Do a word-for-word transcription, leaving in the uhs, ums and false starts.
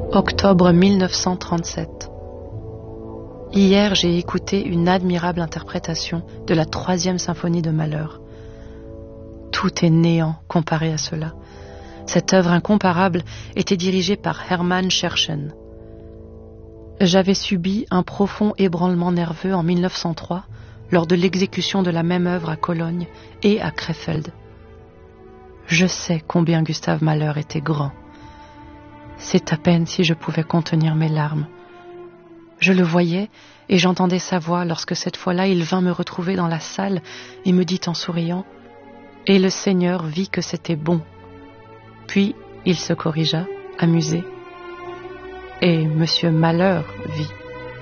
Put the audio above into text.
Octobre mille neuf cent trente-sept. Hier, j'ai écouté une admirable interprétation de la troisième symphonie de Mahler. Tout est néant comparé à cela. Cette œuvre incomparable était dirigée par Hermann Scherchen. J'avais subi un profond ébranlement nerveux en mille neuf cent trois lors de l'exécution de la même œuvre à Cologne et à Krefeld. Je sais combien Gustav Mahler était grand. C'est à peine si je pouvais contenir mes larmes. Je le voyais et j'entendais sa voix lorsque cette fois-là il vint me retrouver dans la salle et me dit en souriant « Et le Seigneur vit que c'était bon. » Puis il se corrigea, amusé. « Et Monsieur Mahler vit. »